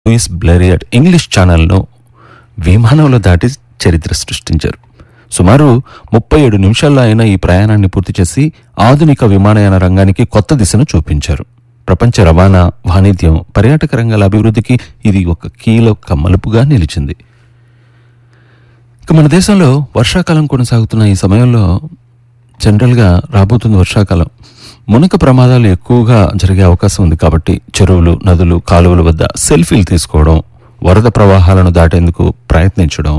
Louis బ్లెరియట్ English ఛానల్ను విమానంలో దాటి చరిత్ర సృష్టించారు. సుమారు 37 నిమిషాల్లో ఆయన ఈ ప్రయాణాన్ని పూర్తి చేసి ఆధునిక విమానయాన రంగానికి కొత్త దిశను చూపించారు. ప్రపంచ రవాణా, వాణిజ్యం, పర్యాటక రంగాల అభివృద్ధికి ఇది ఒక కీలక మలుపుగా నిలిచింది. ఇక మన దేశంలో వర్షాకాలం కొనసాగుతున్న ఈ సమయంలో జనరల్గా రాబోతున్న వర్షాకాలం మునక ప్రమాదాలు ఎక్కువగా జరిగే అవకాశం ఉంది. కాబట్టి చెరువులు, నదులు, కాలువల వద్ద సెల్ఫీలు తీసుకోవడం, వరద ప్రవాహాలను దాటేందుకు ప్రయత్నించడం,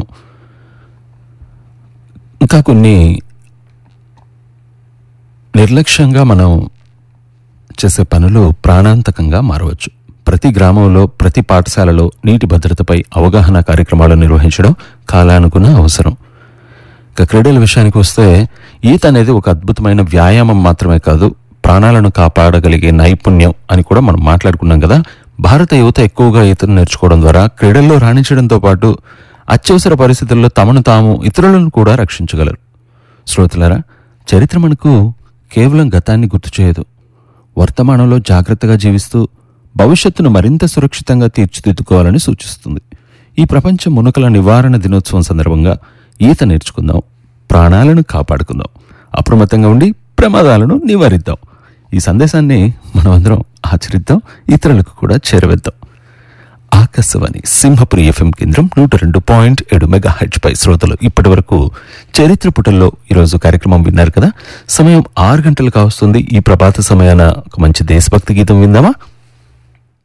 ఇంకా కొన్ని నిర్లక్ష్యంగా మనం చేసే పనులు ప్రాణాంతకంగా మారవచ్చు. ప్రతి గ్రామంలో, ప్రతి పాఠశాలలో నీటి భద్రతపై అవగాహన కార్యక్రమాలు నిర్వహించడం కాలానుగుణ అవసరం. ఇక క్రీడల విషయానికి వస్తే ఈత అనేది ఒక అద్భుతమైన వ్యాయామం మాత్రమే కాదు, ప్రాణాలను కాపాడగలిగే నైపుణ్యం అని కూడా మనం మాట్లాడుకున్నాం కదా. భారత యువత ఎక్కువగా ఈతను నేర్చుకోవడం ద్వారా క్రీడల్లో రాణించడంతో పాటు అత్యవసర పరిస్థితుల్లో తమను తాము, ఇతరులను కూడా రక్షించగలరు. శ్రోతలారా, చరిత్ర మనకు కేవలం గతాన్ని గుర్తు చేయదు, వర్తమానంలో జాగ్రత్తగా జీవిస్తూ భవిష్యత్తును మరింత సురక్షితంగా తీర్చిదిద్దుకోవాలని సూచిస్తుంది. ఈ ప్రపంచ మునకల నివారణ దినోత్సవం సందర్భంగా ఈత నేర్చుకుందాం, ప్రాణాలను కాపాడుకుందాం, అప్రమత్తంగా ఉండి ప్రమాదాలను నివారిద్దాం. ఈ సందేశాన్ని మనమందరం ఆచరిద్దాం, ఇతరులకు కూడా చేరవేద్దాం. ఆకాశవాణి సింహపురి ఎఫ్ఎం కేంద్రం 102.7 మెగాహెర్ట్జ్ పై శ్రోతలు ఇప్పటి వరకు చరిత్ర పుటల్లో ఈరోజు కార్యక్రమం విన్నారు కదా. సమయం 6 గంటలు కావస్తుంది. ఈ ప్రభాత సమయాన ఒక మంచి దేశభక్తి గీతం విందామా?